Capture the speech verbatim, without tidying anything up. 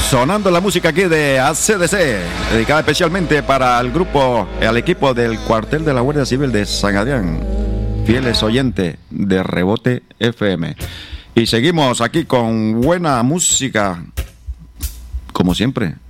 Sonando la música aquí de A C D C, dedicada especialmente para el grupo, al equipo del cuartel de la Guardia Civil de San Adrián, fieles oyentes de Rebote F M. Y seguimos aquí con buena música, como siempre.